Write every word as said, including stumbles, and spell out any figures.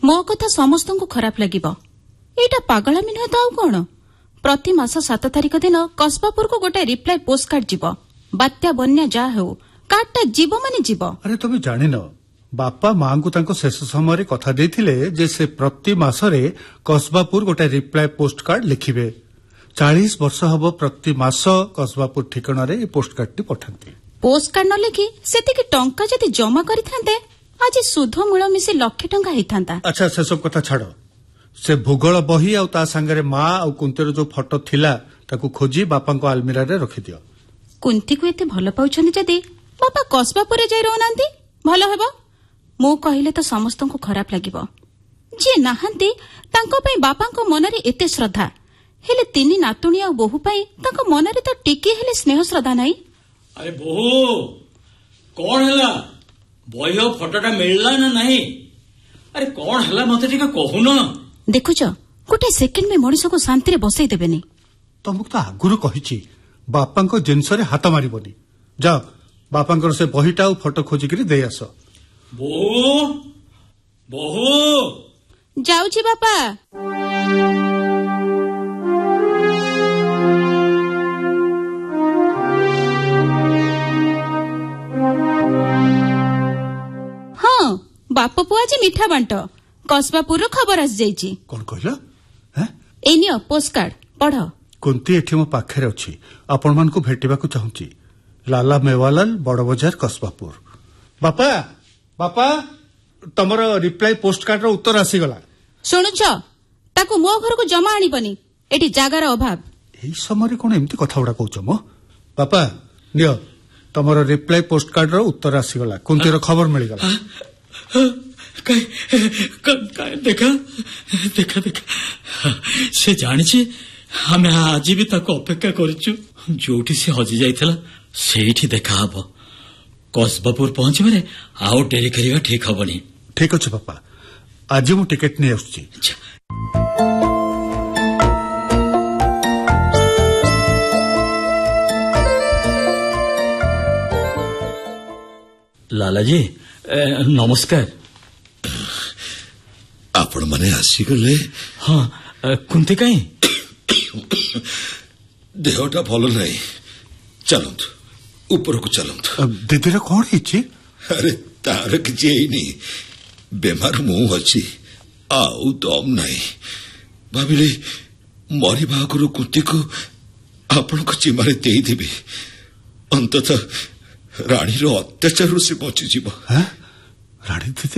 ମୋ କଥା ସମସ୍ତଙ୍କୁ ଖରାପ ଲାଗିବ। ଏଇଟା ପାଗଳାମି ନୁହେଁ ତ ଆଉ କଣ। ପ୍ରତି ମାସ ସାତ ତାରିଖ ଦିନ କସବାପୁରକୁ ଗୋଟେ ରିପ୍ଲାଏ ପୋଷ୍ଟ କାର୍ଡ ଯିବ। ବାତ୍ୟା ବନ୍ୟା ଯାହା ହେଉ କାର୍ଡଟା ଯିବ ମାନେ ଯିବ। ଆରେ ତମେ ଜାଣିନ, ବାପା ମାଙ୍କୁ ତାଙ୍କ ଶେଷ ସମୟରେ କଥା ଦେଇଥିଲେ ଯେ ସେ ପ୍ରତି ମାସରେ କସବାପୁର ଗୋଟେ ରିପ୍ଲାଏ ପୋଷ୍ଟ କାର୍ଡ ଲିଖିବେ। ଚାଳିଶ ବର୍ଷ ହବ ପ୍ରତି ମାସ କସବାପୁର ଠିକଣାରେ ଏ ପୋଷ୍ଟ କାର୍ଡଟି ପଠାନ୍ତି। ପୋଷ୍ଟ କାର୍ଡ ନ ଲେଖି ସେତିକି ଟଙ୍କା ଯଦି ଜମା କରିଥାନ୍ତେ ଆଜି ସୁଧ ମୂଳ ମିଶି ଲକ୍ଷେ ଟଙ୍କା ହେଇଥାନ୍ତା। ଆଚ୍ଛା, ସେସବୁ କଥା ଛାଡ। ସେ ଭୂଗୋଳ ବହି ଆଉ ତା ସାଙ୍ଗରେ ମା ଆଉ କୁନ୍ତୀର ଯୋଉ ଫଟୋ ଥିଲା ତାକୁ ଖୋଜି ବାପାଙ୍କ ଆଲମିରାରେ ରଖିଦିଅ। କୁନ୍ତୀକୁ ଏତେ ଭଲ ପାଉଛନ୍ତି ଯଦି ବାପା କସବାପୁରରେ ଯାଇ ରହୁନାହାନ୍ତି, ଭଲ ହେବ। ମୁଁ କହିଲେ ତ ସମସ୍ତଙ୍କୁ ଖରାପ ଲାଗିବ। ଯିଏ ନାହାନ୍ତି ତାଙ୍କ ପାଇଁ ବାପାଙ୍କ ମନରେ ଏତେ ଶ୍ରଦ୍ଧା, ହେଲେ ତିନି ନାତୁଣୀ ଆଉ ବୋହୂ ପାଇଁ ତାଙ୍କ ମନରେ ତ ଟିକିଏ ହେଲେ ସ୍ନେହ ଶ୍ରଦ୍ଧା ନାହିଁ। ଆରେ ବୋହୂ, କଣ ହେଲା? ବହି ଆଉ ଫଟୋଟା ମିଳିଲା ନା ନାହିଁ? ଆରେ କଣ ହେଲା ମତେ ଟିକେ କହୁନ। ଦେଖୁଛ, ଗୋଟେ ସେକେଣ୍ଡ ବି ମଣିଷକୁ ଶାନ୍ତିରେ ବସେଇ ଦେବେନି। ତମକୁ ତ ଆଗରୁ କହିଛି ବାପାଙ୍କ ଜିନିଷରେ ହାତ ମାରିବନି। ଯାଅ, ବାପାଙ୍କର ସେ ବହିଟା ଆଉ ଫଟୋ ଖୋଜିକିରି ଦେଇ ଆସ। ବୋହୂ, ବୋହୂ। ଯାଉଛି ବାପା। ହଁ, ବାପ ପୁଅ ଆଜି ମିଠା ବାଣ୍ଟ। କସବାପୁରର ଖବର ଆସିଯାଇଛି। କଣ କହିଲ? ଏଇ ନିଅ ପୋଷ୍ଟ କାର୍ଡ, ପଢ। କୁନ୍ତୀ ଏଠି ମୋ ପାଖରେ ଅଛି, ଆପଣମାନଙ୍କୁ ଭେଟିବାକୁ ଚାହୁଁଛି। ଲାଲା ମେୱାଲାଲ, ବଡବଜାର, କସବାପୁର। ବାପା, ବାପା, ତମର ରିପ୍ଲାଏ ପୋଷ୍ଟ କାର୍ଡର ଉତ୍ତର ଆସିଗଲା। ଶୁଣୁଛ, ତାକୁ ମୋ ଘରକୁ ଜମା ଆଣିବନି, ଏଠି ଜାଗାର ଅଭାବ। ଏଇ ସମୟରେ କଣ ଏମିତି କଥା ଗୁଡା କହୁଛ ମୋ? ବାପା ନିଅ, ତମର ରିପ୍ଲାଏ ପୋଷ୍ଟ କାର୍ଡର ଉତ୍ତର ଆସିଗଲା। କୁନ୍ତୀର ଖବର ମିଳିଗଲା। ଦେଖା ଦେଖା ଦେଖା ସେ ଜାଣିଛି ଆମେ ଆଜି ବି ତାକୁ ଅପେକ୍ଷା କରିଛୁ। ଯୋଉଠି ସେ ହଜି ଯାଇଥିଲା ସେଇଠି ଦେଖାହବ। କସବାପୁର ପହଞ୍ଚିବାରେ ଆଉ ଡେରି କରିବା ଠିକ ହବନି। ଠିକ ଅଛି ବାପା, ଆଜି ମୁଁ ଟିକେଟ ନେଇ ଆସୁଛି। ଲାଲାଜୀ ନମସ୍କାର। ଆପଣ ମାନେ ଆସିଗଲେ? ହଁ, କୁନ୍ତୀ କାହିଁ? ଦେହଟା ଭଲ ନାହିଁ, ଚାଲନ୍ତୁ ଉପରକୁ ଚାଲନ୍ତୁ। ଦିଦିର କଣ ହେଇଛି? ଆରେ ତାର କିଛି ହେଇନି, ବେମାର ମୁଁ ଅଛି, ଆଉ ଦମ ନାହିଁ। ଭାବିଲି ମରିବା ଆଗରୁ କୁନ୍ତୀକୁ ଆପଣଙ୍କ ଜିମାରେ ଦେଇଦେବି, ଅନ୍ତତଃ ରାଣୀର ଅତ୍ୟାଚାରରୁ ସେ ବଞ୍ଚିଯିବ। ରାଣୀ ଦିଦି